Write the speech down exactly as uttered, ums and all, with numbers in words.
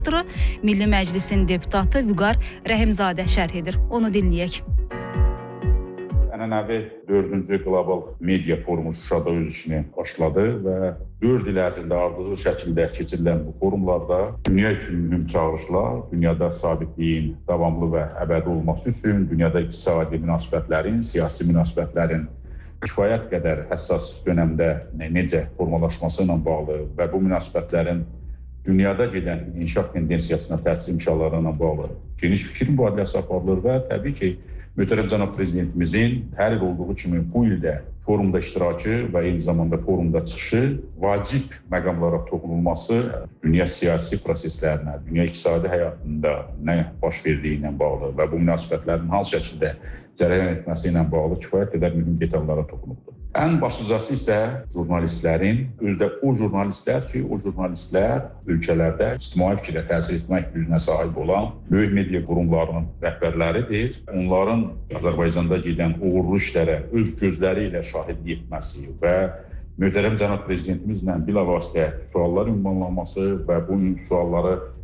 Milli Məclisin deputatı Vüqar Rəhimzadə şərh edir. Onu dinləyək. Ənənəvi dördüncü qlobal media forumu Şuşada öz işini başladı və dörd il ərzində ardıcıl şəkildə keçirilən bu forumlarda dünya üçün mühüm çağırışlar, dünyada sabitliyin davamlı və əbədi olması üçün, dünyada iqtisadi münasibətlərin, siyasi münasibətlərin kifayət qədər həssas dönəmdə necə formalaşması ilə bağlı və bu münasibətlərin dünyada gedən inkişaf tendensiyasına təsir imkanları ilə bağlı geniş fikir mübadiləsi aparılır və təbii ki, Möhtərəm cənab prezidentimizin hər il olduğu kimi bu ildə forumda iştirakı və eyni zamanda forumda çıxışı vacib məqamlara toxunulması dünya siyasi proseslərinə, dünya iqtisadi həyatında nə baş verdiyi ilə bağlı və bu münasibətlərin hansı şəkildə cərəyan etməsi ilə bağlı kifayət qədər mühüm detallara toxunuldu. Ən başlıcası isə jurnalistlərin, özdə o jurnalistlər ki, o jurnalistlər ölkələrdə ictimai fikrə təsir etmək gücünə sahib olan böyük media qurumlarının rəhbərləridir. Onların Azərbaycanda gedən uğurlu işlərə öz gözləri ilə şahidlik etməsi və Möhtərəm cənab prezidentimizlə bilavasitə suallar ünvanlanması və bu sualları